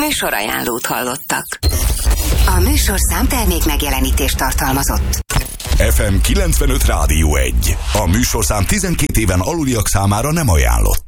Műsorajánlót hallottak. A műsorszám termék megjelenítést tartalmazott. FM 95 Rádió 1. A műsorszám 12 éven aluliak számára nem ajánlott.